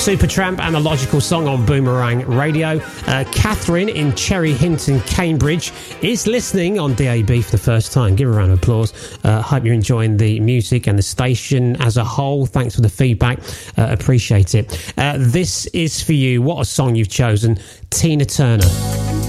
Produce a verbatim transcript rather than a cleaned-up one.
Supertramp and the Logical Song on Boomerang Radio. Uh, Catherine in Cherry Hinton, Cambridge, is listening on D A B for the first time. Give her a round of applause. Uh, hope you're enjoying the music and the station as a whole. Thanks for the feedback. Uh, appreciate it. Uh, this is for you. What a song you've chosen. Tina Turner.